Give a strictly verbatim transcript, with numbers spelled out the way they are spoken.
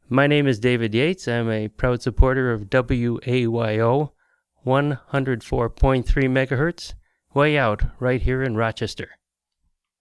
My name is David Yates. I'm a proud supporter of W A Y O one oh four point three megahertz, way out right here in Rochester.